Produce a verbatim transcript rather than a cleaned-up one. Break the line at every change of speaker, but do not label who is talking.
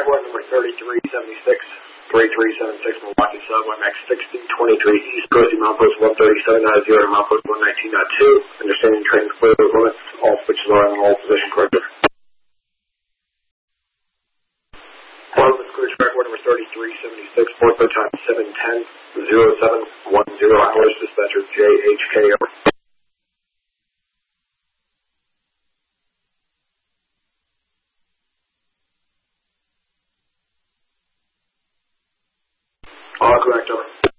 order number thirty-three seventy-six, thirty-three seventy-six, Milwaukee Sub, M X sixteen twenty-three East, proceed mount post one thirty-seven point zero to mount post one nineteen point two. Understanding train clear limits, all switches are in all position corrected. Portland Clear track order number thirty-three seventy-six, port code time seven ten zero seven one zero hours, dispatcher J H K over. All correct, over.